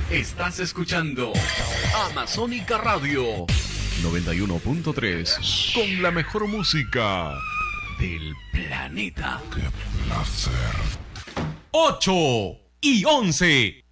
Estás escuchando Amazónica Radio 91.3 con la mejor música del planeta. ¡Qué placer! 8 y 11.